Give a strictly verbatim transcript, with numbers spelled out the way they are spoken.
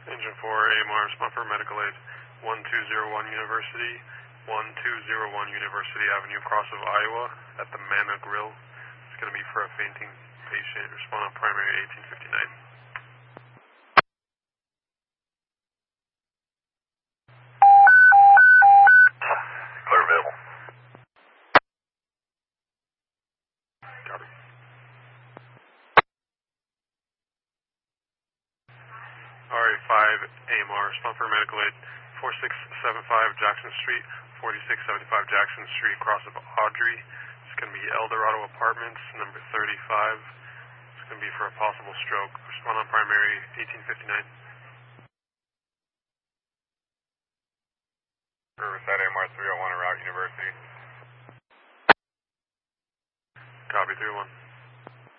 Engine four, A M R, respond for medical aid. one two zero one University, one two zero one University Avenue, cross of Iowa, at the Manna Grill. It's going to be for a fainting patient. Respond on primary eighteen fifty-nine. Clear available. Copy. R A five, A M R, respond for medical aid. four six seven five Jackson Street, forty-six seventy-five Jackson Street, cross of Audrey. It's going to be Eldorado Apartments, number thirty-five. It's going to be for a possible stroke. Respond on primary eighteen fifty-nine. Riverside A M R three oh one, Route University. Copy, three oh one.